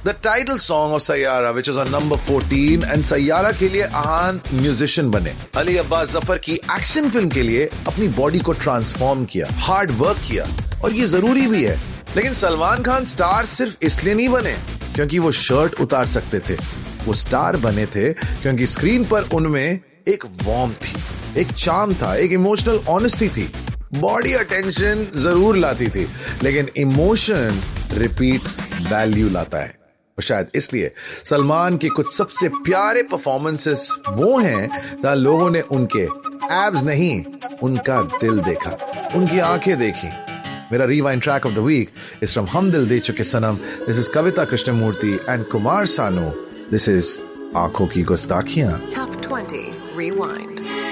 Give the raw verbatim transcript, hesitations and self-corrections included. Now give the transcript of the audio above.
The title song of Sayyara, which is on number fourteen, and Sayyara के लिए आहान musician बने. अली अब्बास जफर की action film के लिए अपनी बॉडी को ट्रांसफॉर्म किया, हार्ड वर्क किया, और ये जरूरी भी है. लेकिन सलमान खान स्टार सिर्फ इसलिए नहीं बने क्योंकि वो शर्ट उतार सकते थे. वो स्टार बने थे क्योंकि स्क्रीन पर उनमें एक वार्मथ थी, एक चार्म था, एक इमोशनल ऑनेस्टी थी. बॉडी अटेंशन जरूर लाती थी, लेकिन इमोशन रिपीट वैल्यू लाता है. और शायद इसलिए सलमान के कुछ सबसे प्यारे परफॉर्मेंसेस वो हैं जहां लोगों ने उनके एब्स नहीं, उनका दिल देखा, उनकी आंखें देखी. मेरा rewind track of the week is from हम दिल दे चुके सनम. This is Kavita Krishnamurthy and Kumar Sanu. This is आंखों की गुस्ताखियां. Top twenty Rewind.